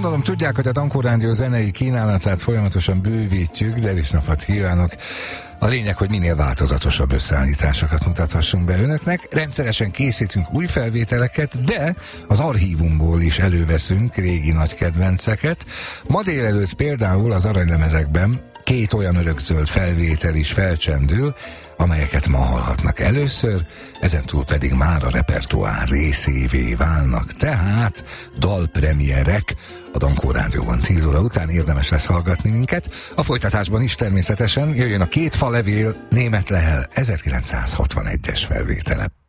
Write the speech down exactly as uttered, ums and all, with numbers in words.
Gondolom tudják, hogy a Dankó Rádió zenei kínálatát folyamatosan bővítjük, de is napot kívánok! A lényeg, hogy minél változatosabb összeállításokat mutathassunk be önöknek. Rendszeresen készítünk új felvételeket, de az archívumból is előveszünk régi nagy kedvenceket. Ma délelőtt például az aranylemezekben két olyan örökzöld felvétel is felcsendül, amelyeket ma hallhatnak először, ezentúl pedig már a repertoár részévé válnak. Tehát dalpremierek a Dankó Rádióban tíz óra után, érdemes lesz hallgatni minket. A folytatásban is természetesen jöjjön a Két fa levél, Német Lehel ezerkilencszázhatvanegyes felvétele.